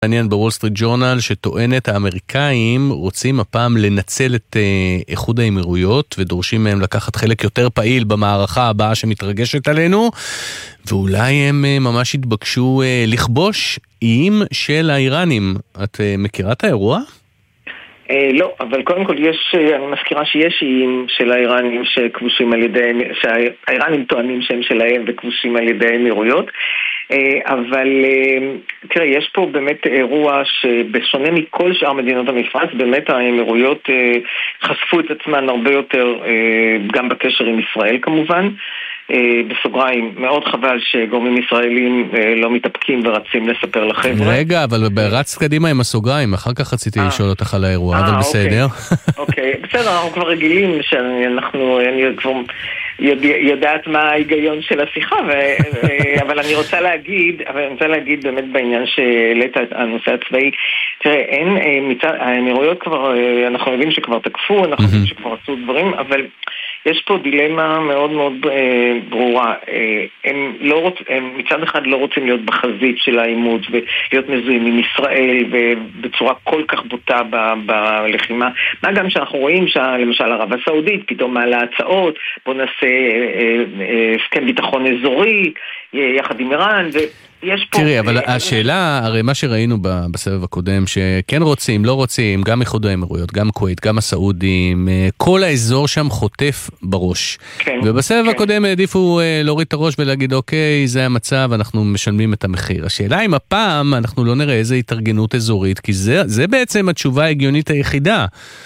מעניין בוול סטריט ג'ורנל שטוענת האמריקאים רוצים הפעם לנצל את איחוד האמירויות ודורשים מהם לקחת חלק יותר פעיל במערכה הבאה שמתרגשת עלינו, ואולי הם ממש התבקשו לכבוש איים של האיראנים. את מכירה את האירוע? לא, אבל קודם כל אני מזכירה שיש איים של האיראנים שכבושים על ידי, שהאיראנים טוענים שהם שלהם וכבושים על ידי האמירויות, אבל תראה, יש פה באמת אירוע שבשונה מכל שאר מדינות המפרץ, באמת האמירויות חשפו את עצמן הרבה יותר גם בקשר עם ישראל כמובן. בסוגריים, מאוד חבל שגורמים ישראלים לא מתאפקים ורצים לספר לחבר'ה. רגע, אבל רץ קדימה עם הסוגריים, אחר כך רציתי לשאול אותך על האירוע, אבל בסדר. אוקיי, בסדר, אנחנו כבר רגילים אני כבר יודעת מה ההיגיון של השיחה, אבל אני רוצה להגיד באמת בעניין שהעלית הנושא הצבאי, תראה, האמירויות כבר, אנחנו יודעים שכבר תקפו, אנחנו יודעים שכבר עשו דברים, אבל יש פה דילמה מאוד מאוד ברורה. הם מצד אחד לא רוצים להיות בחזית של העימות ולהיות מזוהים עם ישראל ובצורה כל כך בוטה בלחימה. מה גם שאנחנו רואים שלמשל ערב הסעודית פתאום מעלה הצעות, בוא נעשה הסכם ביטחון אזורי יחד עם איראן תראי, אבל השאלה, הרי מה שראינו בסבב הקודם, שכן רוצים, לא רוצים, גם איחוד האמירויות, גם כווית, גם הסעודים, כל האזור שם חוטף בראש. ובסבב הקודם העדיפו להוריד את הראש ולהגיד, אוקיי, זה המצב, אנחנו משלמים את המחיר. השאלה אם הפעם אנחנו לא נראה איזו התארגנות אזורית, כי זה בעצם התשובה ההגיונית היחידה.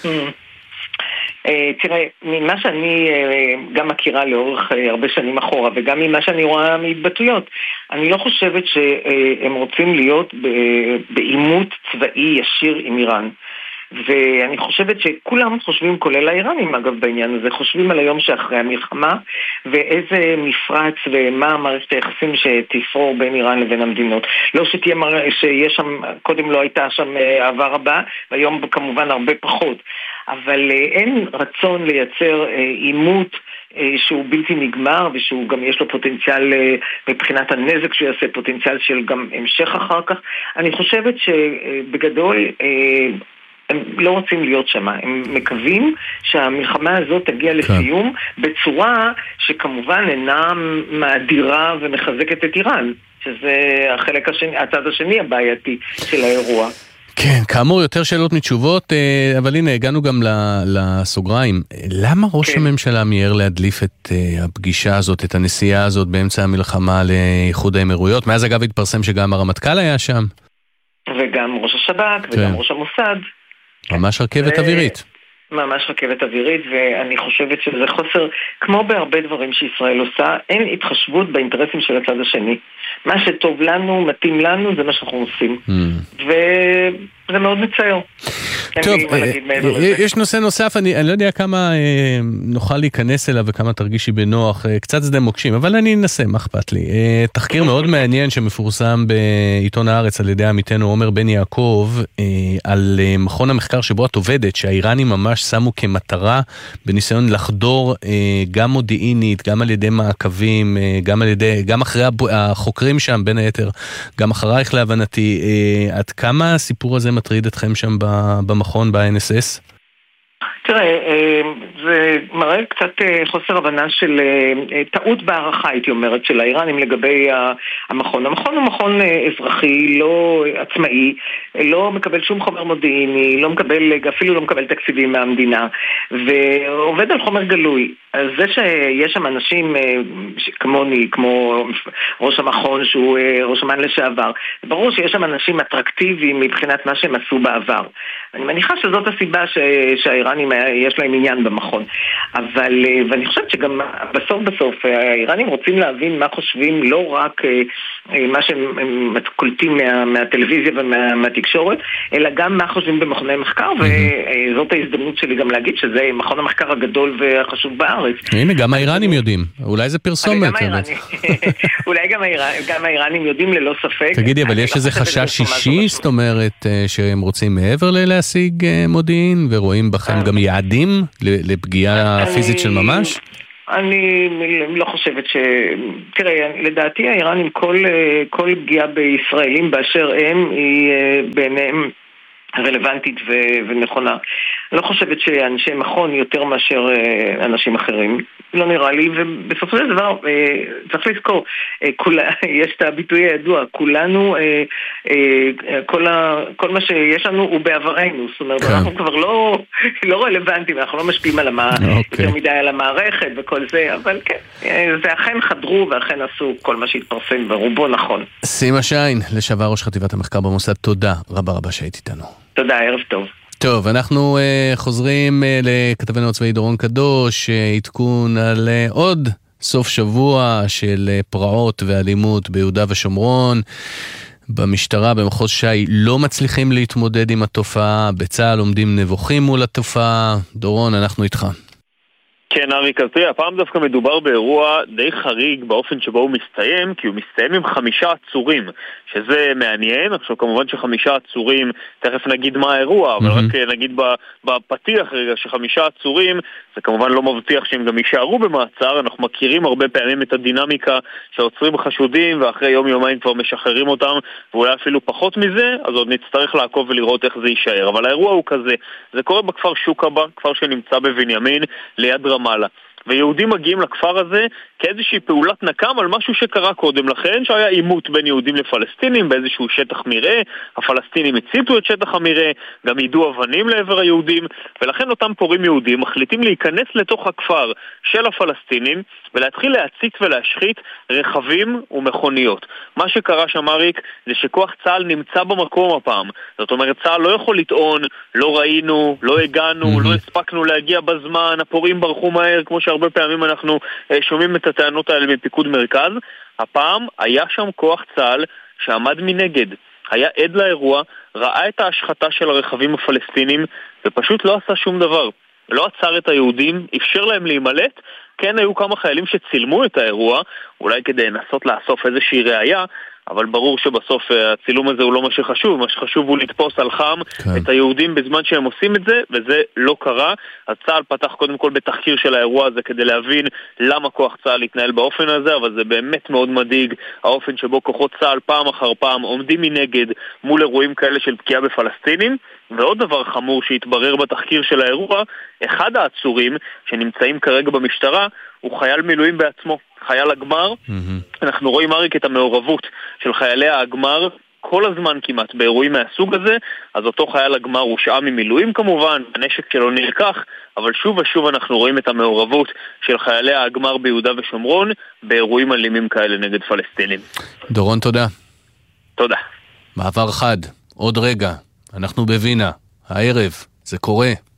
תראה, ממה שאני גם מכירה לאורך הרבה שנים אחורה, וגם ממה שאני רואה מהתבטאויות, אני לא חושבת שהם רוצים להיות בעימות צבאי ישיר עם איראן. ואני חושבת שכולם חושבים, כולל האיראנים אגב בעניין הזה, חושבים על היום שאחרי המלחמה, ואיזה מפרץ ומה מערכת היחסים שתפרור בין איראן לבין המדינות. לא שיש שם, קודם לא הייתה שם העבר הבא, והיום כמובן הרבה פחות. אבל אין רצון לייצר עימות שהוא בלתי נגמר, ושהוא גם יש לו פוטנציאל מבחינת הנזק שהוא יעשה, פוטנציאל של גם המשך אחר כך. אני חושבת שבגדול הם לא רוצים להיות שם, הם מקווים שהמלחמה הזאת תגיע לסיום בצורה שכמובן אינה מאדירה ומחזקת את איראן, שזה החלק השני, הצד השני הבעייתי של האירוע. כן, כאמור יותר שאלות מתשובות, אבל הנה הגענו גם לסוגריים. למה ראש הממשלה מיהר להדליף את הפגישה הזאת, את הנסיעה הזאת באמצע המלחמה לאיחוד האמירויות? מאז אגב התפרסם שגם הרמטכ"ל היה שם. וגם ראש השב"כ וגם ראש המוסד. ממש רכבת אווירית. ממש רכבת אווירית, ואני חושבת שזה חוסר, כמו בהרבה דברים שישראל עושה, אין התחשבות באינטרסים של הצד השני. מה שטוב לנו, מתאים לנו, זה מה שאנחנו עושים. וזה מאוד מצער. טוב, יש נושא נוסף, אני לא יודע כמה נוכל להיכנס אליו וכמה תרגישי בנוח, קצת שדה מוקשים, אבל אני אנסה, מה אכפת לי. תחקיר מאוד מעניין שמפורסם בעיתון הארץ על ידי עמיתנו עומר בן יעקב, על מכון המחקר שבו את עובדת, שהאיראנים ממש שמו כמטרה בניסיון לחדור גם מודיעינית, גם על ידי מעקבים, גם אחרי החוקרים שם, בין היתר, גם אחרייך להבנתי. עד כמה הסיפור הזה מטריד אתכם שם במכון, ב-NSS? תראה, זה מראה קצת חוסר הבנה של טעות בערכה, הייתי אומרת, של האיראנים לגבי המכון. המכון הוא מכון אזרחי, לא עצמאי, לא מקבל שום חומר מודיעיני, אפילו לא מקבל תקציבים מהמדינה, ועובד על חומר גלוי. אז זה שיש שם אנשים כמוני, כמו ראש המכון שהוא ראש אמ"ן לשעבר, ברור שיש שם אנשים אטרקטיביים מבחינת מה שהם עשו בעבר. אני מניחה שזאת הסיבה שהאיראנים יש להם עניין במכון. ואני חושבת שגם בסוף האיראנים רוצים להבין מה חושבים, לא רק מה שהם קולטים מהטלוויזיה ומהתקשורת, אלא גם מה חושבים במכוני מחקר, וזאת ההזדמנות שלי גם להגיד שזה מכון המחקר הגדול והחשוב בארץ. הנה, גם האיראנים יודעים. אולי זה פרסומת. אולי גם האיראנים יודעים ללא ספק. תגידי, אבל יש איזה חשש אישי, זאת אומרת, שהם רוצים מעבר להשיג מודיעין, ורואים בכם גם יעדים לפגיעה פיזית של ממש? אני לא חושבת תראה, לדעתי האיראנים, כל פגיעה בישראלים באשר הם, היא ביניהם רלוונטית ונכונה. אני לא חושבת שאנשי מכון יותר מאשר אנשים אחרים. לא נראה לי, ובסופו של דבר צריך לזכור, יש את הביטוי הידוע, כולנו, כל מה שיש לנו הוא בעברנו. זאת אומרת, אנחנו כבר לא רלוונטיים, אנחנו לא משפיעים יותר מדי על המערכת וכל זה, אבל כן, זה אכן חדרו ואכן עשו כל מה שהתפרסם ברובו נכון. סימה שיין, לשעבר ראש חטיבת המחקר במוסד, תודה רבה רבה שהיית איתנו. תודה, ערב טוב. טוב, אנחנו חוזרים לכתבנו הצבאי דורון קדוש, עדכון על עוד סוף שבוע של פרעות ואלימות ביהודה ושומרון. במשטרה, במחוז ש"י, לא מצליחים להתמודד עם התופעה, בצה"ל עומדים נבוכים מול התופעה. דורון, אנחנו איתך. כן, אריק, אז תראה, הפעם דווקא מדובר באירוע די חריג באופן שבו הוא מסתיים, כי הוא מסתיים עם 5 עצורים, שזה מעניין. עכשיו כמובן ש5 עצורים, תכף נגיד מה האירוע, אבל רק נגיד בפתיח רגע ש5 עצורים, זה כמובן לא מבטיח שהם גם יישארו במעצר. אנחנו מכירים הרבה פעמים את הדינמיקה שהעוצרים חשודים ואחרי יום-יומיים כבר משחררים אותם, ואולי אפילו פחות מזה, אז עוד נצטרך לעקוב ולראות איך זה יישאר. אבל האירוע הוא כזה, זה קורה בכפר שוקבא, כפר שנמצא בבנימין, ליד רמאללה. ויהודים מגיעים לכפר הזה כאיזושהי פעולת נקם על משהו שקרה קודם לכן, שהיה עימות בין יהודים לפלסטינים באיזשהו שטח מרעה. הפלסטינים הציתו את שטח המרעה, גם יידו אבנים לעבר היהודים, ולכן אותם פורעים יהודים מחליטים להיכנס לתוך הכפר של הפלסטינים ולהתחיל להצית ולהשחית רכבים ומכוניות. מה שקרה שם, אריק, זה שכוח צה"ל נמצא במקום הפעם. זאת אומרת, צה"ל לא יכול לטעון, לא ראינו, לא הגענו, לא הספקנו להגיע בזמן, הפורעים ברחו מהר, כמו שהרבה פעמים אנחנו שומעים את הטענות האלה מפיקוד מרכז. הפעם היה שם כוח צה"ל שעמד מנגד, היה עד לאירוע, ראה את ההשחתה של הרכבים הפלסטינים ופשוט לא עשה שום דבר. לא עצר את היהודים, אפשר להם להימלט. כן, היו כמה חיילים שצילמו את האירוע, אולי כדי לנסות לאסוף איזושהי ראייה, אבל ברור שבסוף הצילום הזה הוא לא מה שחשוב. מה שחשוב הוא לתפוס על חם את היהודים בזמן שהם עושים את זה, וזה לא קרה. אז צה"ל פתח קודם כל בתחקיר של האירוע הזה כדי להבין למה כוח צה"ל התנהל באופן הזה, אבל זה באמת מאוד מדאיג האופן שבו כוחות צה"ל פעם אחר פעם עומדים מנגד מול אירועים כאלה של פגיעה בפלסטינים. ועוד דבר חמור שהתברר בתחקיר של האירוע, אחד העצורים שנמצאים כרגע במשטרה הוא חייל מילואים בעצמו, חייל הגמר. אנחנו רואים, אריק, את המעורבות של חיילי הגמר כל הזמן כמעט באירועים מהסוג הזה. אז אותו חייל הגמר הושעה ממילואים כמובן, הנשק שלו נלקח, אבל שוב ושוב אנחנו רואים את המעורבות של חיילי הגמר ביהודה ושומרון באירועים אלימים כאלה נגד פלסטינים. דורון, תודה. תודה. מעבר חד, עוד רגע, אנחנו בווינה, הערב, זה קורה.